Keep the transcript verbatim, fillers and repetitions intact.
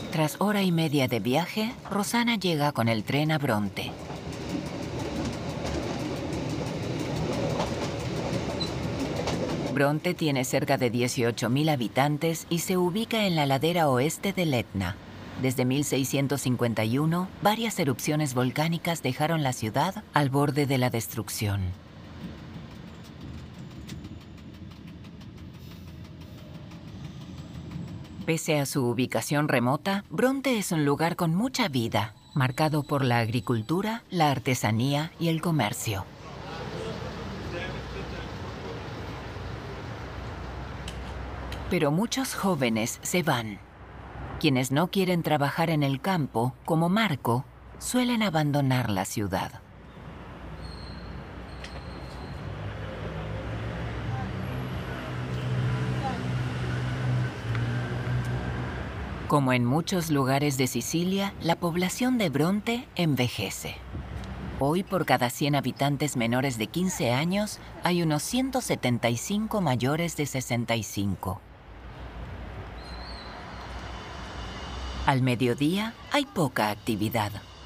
Tras hora y media de viaje, Rosanna llega con el tren a Bronte. Bronte tiene cerca de dieciocho mil habitantes y se ubica en la ladera oeste del Etna. Desde mil seiscientos cincuenta y uno, varias erupciones volcánicas dejaron la ciudad al borde de la destrucción. Pese a su ubicación remota, Bronte es un lugar con mucha vida, marcado por la agricultura, la artesanía y el comercio. Pero muchos jóvenes se van. Quienes no quieren trabajar en el campo, como Marco, suelen abandonar la ciudad. Como en muchos lugares de Sicilia, la población de Bronte envejece. Hoy, por cada cien habitantes menores de quince años, hay unos ciento setenta y cinco mayores de sesenta y cinco. Al mediodía hay poca actividad.